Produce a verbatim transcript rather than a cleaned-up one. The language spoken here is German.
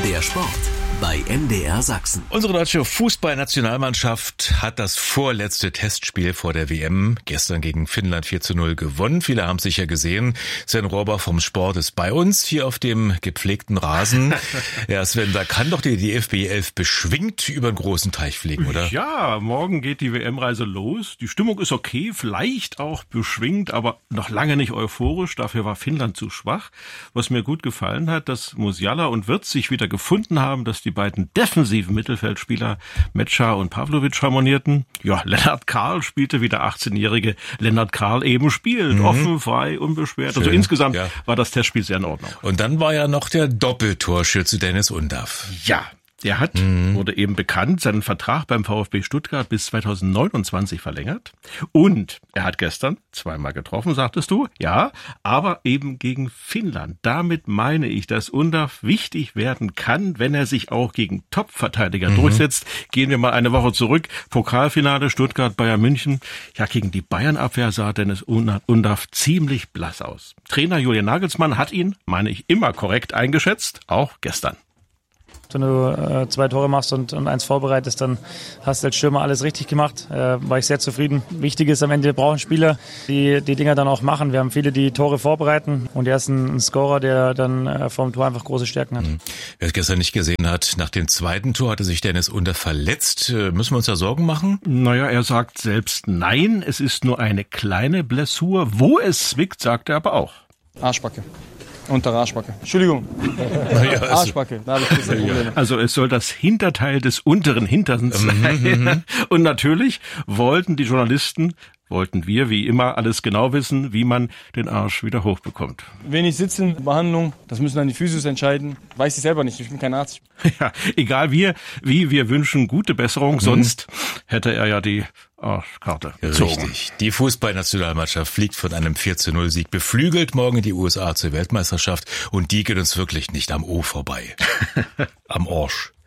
Der Sport bei M D R Sachsen. Unsere deutsche Fußballnationalmannschaft hat das vorletzte Testspiel vor der W M gestern gegen Finnland vier zu null gewonnen. Viele haben es sicher gesehen. Sven Rohrbach vom Sport ist bei uns hier auf dem gepflegten Rasen. Ja, Sven, da kann doch die D F B elf beschwingt über den großen Teich fliegen, oder? Ja, morgen geht die W M-Reise los. Die Stimmung ist okay, vielleicht auch beschwingt, aber noch lange nicht euphorisch. Dafür war Finnland zu schwach. Was mir gut gefallen hat, dass Musiala und Wirtz sich wieder gefunden haben, dass die beiden defensiven Mittelfeldspieler Metscher und Pavlovic harmonierten. Ja, Lennart Karl spielte wie der achtzehnjährige Lennart Karl eben spielt. Mhm. Offen, frei, unbeschwert. Schön. Also insgesamt ja. war das Testspiel sehr in Ordnung. Und dann war ja noch der Doppeltorschütze Dennis Undaff. Ja. Der hat, mhm. wurde eben bekannt, seinen Vertrag beim VfB Stuttgart bis zweitausendneunundzwanzig verlängert. Und er hat gestern zweimal getroffen, sagtest du. Ja, aber eben gegen Finnland. Damit meine ich, dass Undaff wichtig werden kann, wenn er sich auch gegen Top-Verteidiger mhm. durchsetzt. Gehen wir mal eine Woche zurück. Pokalfinale Stuttgart-Bayern München. Ja, gegen die Bayern-Abwehr sah Dennis Undaff ziemlich blass aus. Trainer Julian Nagelsmann hat ihn, meine ich, immer korrekt eingeschätzt. Auch gestern. Wenn du äh, zwei Tore machst und, und eins vorbereitest, dann hast du als Stürmer alles richtig gemacht. Äh, war ich sehr zufrieden. Wichtig ist am Ende, wir brauchen Spieler, die die Dinger dann auch machen. Wir haben viele, die Tore vorbereiten und er ist ein, ein Scorer, der dann äh, vor dem Tor einfach große Stärken hat. Wer es gestern nicht gesehen hat, nach dem zweiten Tor hatte sich Dennis Undaff verletzt. Äh, müssen wir uns da Sorgen machen? Naja, er sagt selbst nein, es ist nur eine kleine Blessur. Wo es zwickt, sagt er aber auch. Arschbacke. Unter Arschbacke. Entschuldigung. Ja, also, Arschbacke. Da habe ich ein Probleme. Also es soll das Hinterteil des unteren Hinterns sein. Und natürlich wollten die Journalisten, wollten wir wie immer alles genau wissen, wie man den Arsch wieder hochbekommt. Wenig Sitzen, Behandlung, das müssen dann die Physios entscheiden. Weiß ich selber nicht, ich bin kein Arzt. Ja, egal wie, wie wir wünschen gute Besserung, mhm. sonst hätte er ja die Arschkarte gezogen. Richtig. Die Fußballnationalmannschaft fliegt von einem vier zu null Sieg beflügelt morgen in die U S A zur Weltmeisterschaft und die geht uns wirklich nicht am O vorbei. Am Arsch.